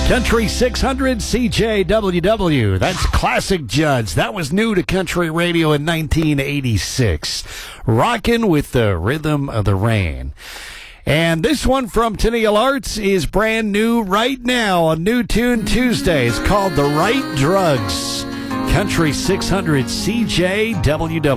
Country 600 CJWW. That's classic Judds. That was new to country radio in 1986. Rockin' with the Rhythm of the Rain. And this one from Tenniel Arts is brand new right now on New Tune Tuesday. It's called The Right Drugs. Country 600 CJWW.